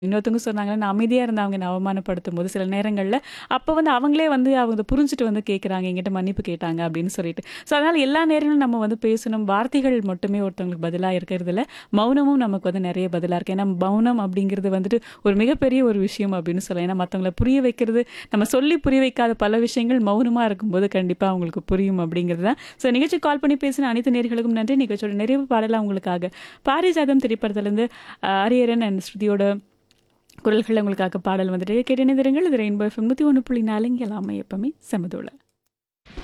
இன்னொருத்தவங்க சொன்னாங்கன்னா, நான் அமைதியா இருந்து அவங்க என்ன அவமானப்படுத்தும்போது சில நேரங்கள்ல, அப்ப வந்து அவங்களே வந்து அவங்க புரிஞ்சுட்டு வந்து கேட்குறாங்க, என்கிட்ட மன்னிப்பு கேட்டாங்க அப்படின்னு சொல்லிட்டு. ஸோ அதனால எல்லா நேரங்களும் நம்ம வந்து பேசணும். வார்த்தைகள் மட்டுமே ஒருத்தவங்களுக்கு பதிலா இருக்கிறதில்ல. மௌனமும் நமக்கு வந்து நெறைய பதிலா இருக்கு. ஏன்னா மௌனம் அப்படிங்கிறது வந்துட்டு ஒரு மிகப்பெரிய ஒரு விஷயம் அப்படின்னு சொல்லலாம். ஏன்னா மத்தவங்கள புரிய வைக்கிறது, நம்ம சொல்லி புரிய வைக்காத பல விஷயங்கள் மௌனமா இருக்கும்போது கண்டிப்பா அவங்களுக்கு புரியும் அப்படிங்கிறது தான். ஸோ நிகழ்ச்சிக்கு கால் பண்ணி பேசின அனைத்து நேயர்களுக்கும் நன்றி. நிகழ்ச்சியோட நிறைவு பாடலா உங்களுக்காக பாரிஜாதம் திரைப்படத்திலிருந்து ஹரிஹரன் அண்ட் ஸ்ருதியோட குரல்கள் உங்களுக்காக பாடல் வந்துட்டு கேட்டு இணைந்திருங்கள். இது ரெயின்போ எஃப்எம் 101.4 இங்கே எல்லாமே எப்பவுமே செமதோல.